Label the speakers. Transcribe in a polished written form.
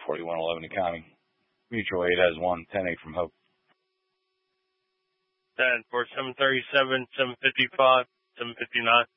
Speaker 1: 4111 accounting. Mutual aid has 110-8 from Hope.
Speaker 2: 10 for 737, 755, 759.